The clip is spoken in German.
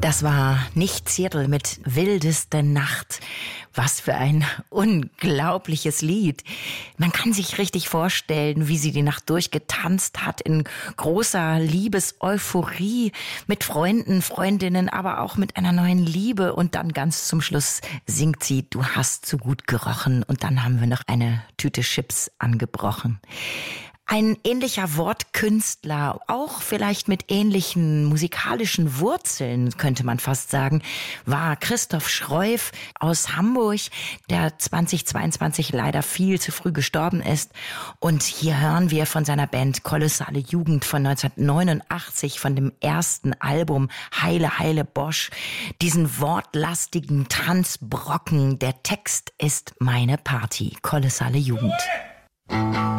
Das war nicht Seattle mit Wildeste Nacht. Was für ein unglaubliches Lied. Man kann sich richtig vorstellen, wie sie die Nacht durchgetanzt hat in großer Liebeseuphorie mit Freunden, Freundinnen, aber auch mit einer neuen Liebe. Und dann ganz zum Schluss singt sie, du hast so gut gerochen. Und dann haben wir noch eine Tüte Chips angebrochen. Ein ähnlicher Wortkünstler, auch vielleicht mit ähnlichen musikalischen Wurzeln, könnte man fast sagen, war Christoph Schroif aus Hamburg, der 2022 leider viel zu früh gestorben ist. Und hier hören wir von seiner Band Kolossale Jugend von 1989, von dem ersten Album Heile, Heile Bosch, diesen wortlastigen Tanzbrocken. Der Text ist meine Party, Kolossale Jugend.